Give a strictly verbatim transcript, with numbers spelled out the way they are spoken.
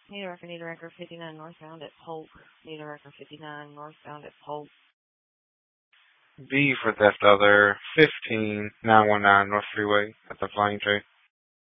Need a record, need a record, fifty-nine northbound at Polk. Need a record, fifty-nine northbound at Polk. B for theft other, fifteen nine one nine North Freeway at the Flying J.